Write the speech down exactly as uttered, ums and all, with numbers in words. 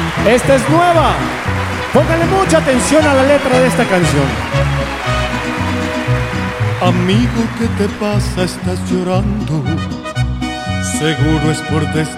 Esta es nueva. Póngale mucha atención a la letra de esta canción. Amigo, ¿qué te pasa? Estás llorando. Seguro es por destino